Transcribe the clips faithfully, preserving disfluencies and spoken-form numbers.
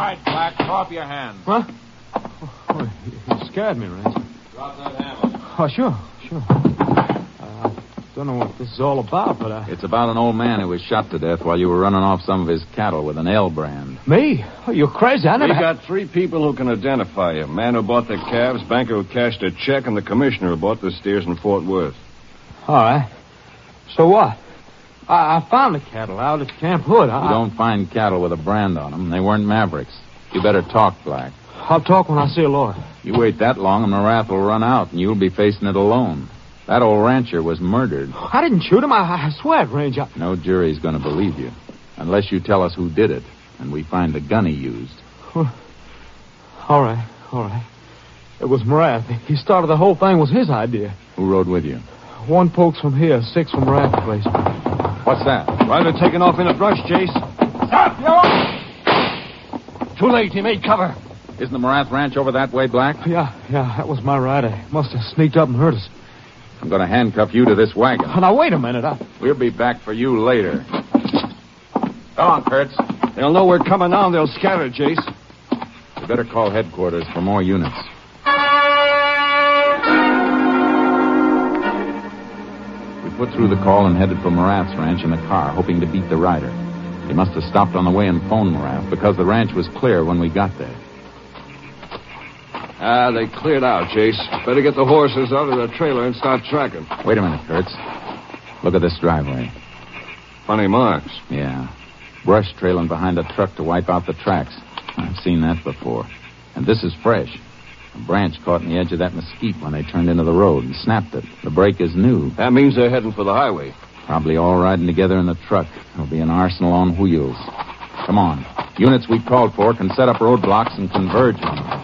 right, Black. Throw up your hands. What? Oh, you scared me, Ranger. Drop that hammer. Oh, sure, sure. I don't know what this is all about, but I... It's about an old man who was shot to death while you were running off some of his cattle with an L brand. Me? Oh, you're crazy. I never... We got three people who can identify you. Man who bought the calves, banker who cashed a check, and the commissioner who bought the steers in Fort Worth. All right. So what? I, I found the cattle out at Camp Hood. I... You don't find cattle with a brand on them. They weren't Mavericks. You better talk, Black. I'll talk when I see a lawyer. You wait that long and the wrath will run out, and you'll be facing it alone. That old rancher was murdered. I didn't shoot him. I, I swear it, Ranger. No jury's going to believe you, unless you tell us who did it, and we find the gun he used. Well, all right, all right. It was Morath. He started the whole thing. Was his idea. Who rode with you? One folks from here, six from Morath's place. What's that? Rider taking off in a brush, Chase. Stop, you! Too late. He made cover. Isn't the Morath Ranch over that way, Black? Yeah, yeah, that was my rider. He must have sneaked up and hurt us. I'm going to handcuff you to this wagon. Oh, now, wait a minute. I... We'll be back for you later. Go on, Kurtz. They'll know we're coming on. They'll scatter, Chase. You better call headquarters for more units. We put through the call and headed for Morath's ranch in the car, hoping to beat the rider. He must have stopped on the way and phoned Morath, because the ranch was clear when we got there. Ah, they cleared out, Chase. Better get the horses out of the trailer and start tracking. Wait a minute, Kurtz. Look at this driveway. Funny marks. Yeah. Brush trailing behind a truck to wipe out the tracks. I've seen that before. And this is fresh. A branch caught in the edge of that mesquite when they turned into the road and snapped it. The brake is new. That means they're heading for the highway. Probably all riding together in the truck. There'll be an arsenal on wheels. Come on. Units we called for can set up roadblocks and converge on them.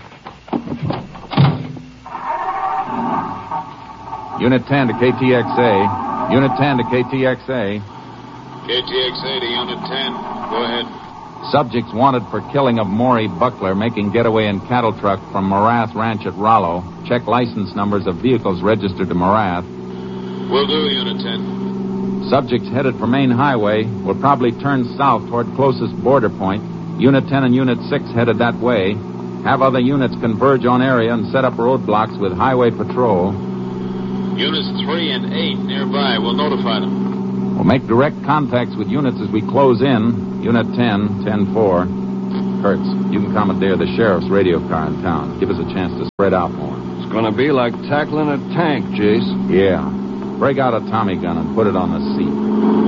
Unit ten to K T X A. Unit ten to K T X A. K T X A to Unit ten. Go ahead. Subjects wanted for killing of Maury Buckler making getaway in cattle truck from Morath Ranch at Rollo. Check license numbers of vehicles registered to Morath. Will do, Unit ten. Subjects headed for main highway will probably turn south toward closest border point. Unit ten and Unit six headed that way. Have other units converge on area and set up roadblocks with highway patrol. Units three and eight nearby. We'll notify them. We'll make direct contacts with units as we close in. Unit ten, ten four. Kurtz, you can commandeer the sheriff's radio car in town. Give us a chance to spread out more. It's going to be like tackling a tank, Chase. Yeah. Break out a Tommy gun and put it on the seat.